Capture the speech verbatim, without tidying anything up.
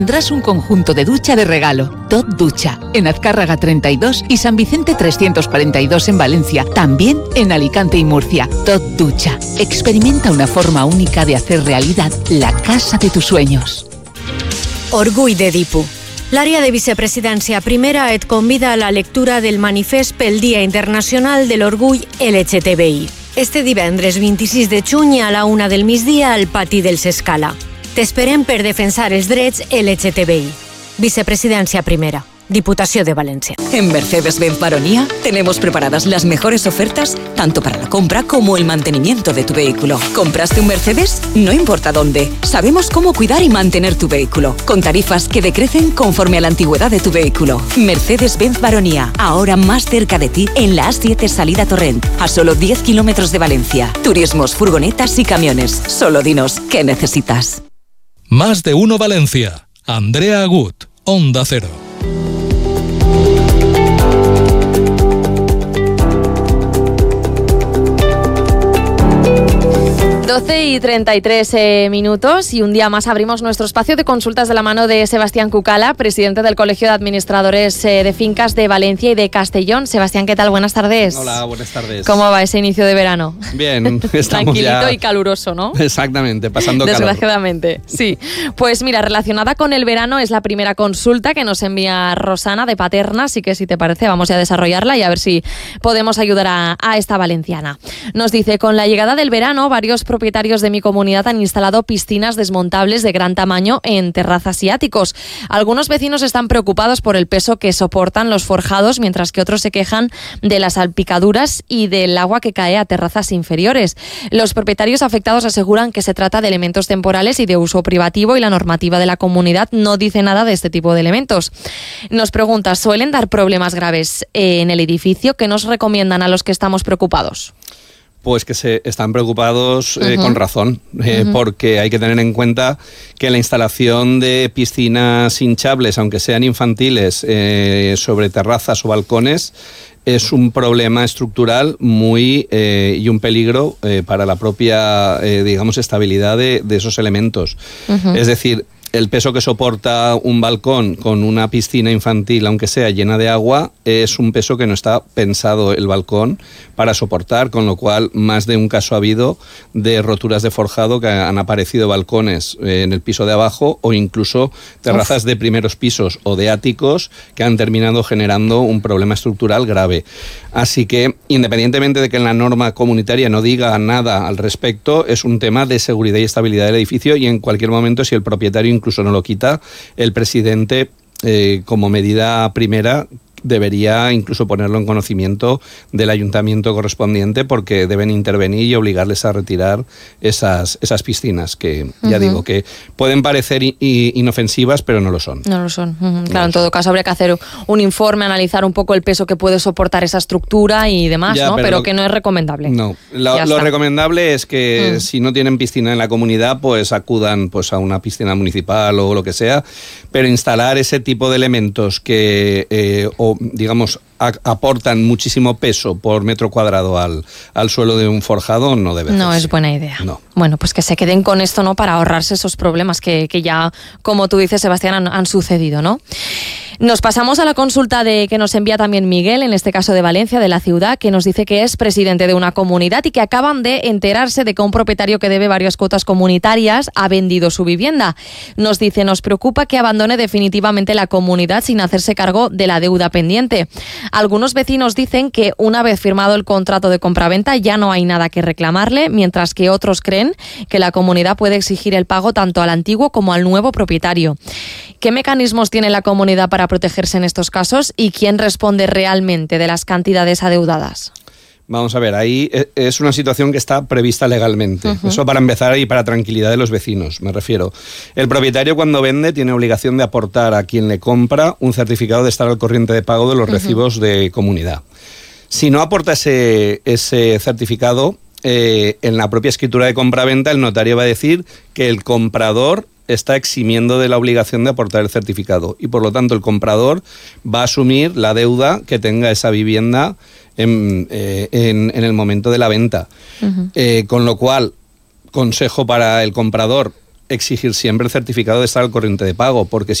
Tendrás un conjunto de ducha de regalo. Tot Ducha, en Azcárraga treinta y dos y San Vicente trescientos cuarenta y dos en Valencia. También en Alicante y Murcia. Tot Ducha. Experimenta una forma única de hacer realidad la casa de tus sueños. Orgull d'Edipo. L'àrea de vicepresidència primera et convida a la lectura del manifest pel Dia Internacional de l'Orgull L G T B I. Este divendres vint-i-sis de juny a la una del migdia al pati del Sescala. T'esperem per defensar els drets L G T B I. Vicepresidència primera. Diputación de Valencia. En Mercedes-Benz Baronía tenemos preparadas las mejores ofertas tanto para la compra como el mantenimiento de tu vehículo. ¿Compraste un Mercedes? No importa dónde. Sabemos cómo cuidar y mantener tu vehículo, con tarifas que decrecen conforme a la antigüedad de tu vehículo. Mercedes-Benz Baronía, ahora más cerca de ti en la A siete salida Torrent, a solo diez kilómetros de Valencia. Turismos, furgonetas y camiones. Solo dinos qué necesitas. Más de uno Valencia. Andrea Agut, Onda Cero. doce y treinta y tres eh, minutos y un día más abrimos nuestro espacio de consultas de la mano de Sebastián Cucala, presidente del Colegio de Administradores eh, de Fincas de Valencia y de Castellón. Sebastián, ¿qué tal? Buenas tardes. Hola, buenas tardes. ¿Cómo va ese inicio de verano? Bien, estamos Tranquilito ya... y caluroso, ¿no? Exactamente, pasando calor. Desgraciadamente, sí. Pues mira, relacionada con el verano es la primera consulta que nos envía Rosana de Paterna, así que si te parece vamos a desarrollarla y a ver si podemos ayudar a, a esta valenciana. Nos dice, con la llegada del verano, varios propietarios de mi comunidad han instalado piscinas desmontables de gran tamaño en terrazas y áticos. Algunos vecinos están preocupados por el peso que soportan los forjados, mientras que otros se quejan de las salpicaduras y del agua que cae a terrazas inferiores. Los propietarios afectados aseguran que se trata de elementos temporales y de uso privativo y la normativa de la comunidad no dice nada de este tipo de elementos. Nos pregunta, ¿suelen dar problemas graves en el edificio? ¿Qué nos recomiendan a los que estamos preocupados? Pues que se están preocupados eh, Uh-huh. con razón, eh, Uh-huh. porque hay que tener en cuenta que la instalación de piscinas hinchables, aunque sean infantiles, eh, sobre terrazas o balcones, es un problema estructural muy eh, y un peligro eh, para la propia, eh, digamos, estabilidad de, de esos elementos. Uh-huh. Es decir, el peso que soporta un balcón con una piscina infantil, aunque sea llena de agua, es un peso que no está pensado el balcón para soportar, con lo cual más de un caso ha habido de roturas de forjado que han aparecido balcones en el piso de abajo o incluso terrazas Uf. de primeros pisos o de áticos que han terminado generando un problema estructural grave. Así que, independientemente de que en la norma comunitaria no diga nada al respecto, es un tema de seguridad y estabilidad del edificio y en cualquier momento, si el propietario incluso no lo quita, el presidente, eh, como medida primera, debería incluso ponerlo en conocimiento del ayuntamiento correspondiente, porque deben intervenir y obligarles a retirar esas, esas piscinas que, ya uh-huh. digo, que pueden parecer i- inofensivas, pero no lo son. No lo son. Uh-huh. No claro, lo en todo son. caso habría que hacer un informe, analizar un poco el peso que puede soportar esa estructura y demás, Ya, ¿no? pero Pero lo- que no es recomendable. No, lo, Ya lo está. recomendable es que Mm. si no tienen piscina en la comunidad, pues acudan pues a una piscina municipal o lo que sea, pero instalar ese tipo de elementos que, eh, o digamos, a- aportan muchísimo peso por metro cuadrado al, al suelo de un forjado no debe No hacerse. es buena idea. No. Bueno, pues que se queden con esto, ¿no? Para ahorrarse esos problemas que, que ya, como tú dices, Sebastián, han, han sucedido, ¿no? Nos pasamos a la consulta de que nos envía también Miguel, en este caso de Valencia, de la ciudad, que nos dice que es presidente de una comunidad y que acaban de enterarse de que un propietario que debe varias cuotas comunitarias ha vendido su vivienda. Nos dice, nos preocupa que abandone definitivamente la comunidad sin hacerse cargo de la deuda pendiente. Algunos vecinos dicen que una vez firmado el contrato de compraventa ya no hay nada que reclamarle, mientras que otros creen que la comunidad puede exigir el pago tanto al antiguo como al nuevo propietario. ¿Qué mecanismos tiene la comunidad para protegerse en estos casos y quién responde realmente de las cantidades adeudadas? Vamos a ver, ahí es una situación que está prevista legalmente. Uh-huh. Eso para empezar y para tranquilidad de los vecinos, me refiero. El propietario, cuando vende, tiene obligación de aportar a quien le compra un certificado de estar al corriente de pago de los uh-huh. recibos de comunidad. Si no aporta ese, ese certificado, eh, en la propia escritura de compraventa, el notario va a decir que el comprador está eximiendo de la obligación de aportar el certificado y, por lo tanto, el comprador va a asumir la deuda que tenga esa vivienda en, eh, en, en el momento de la venta. Uh-huh. Eh, con lo cual, consejo para el comprador, exigir siempre el certificado de estar al corriente de pago, porque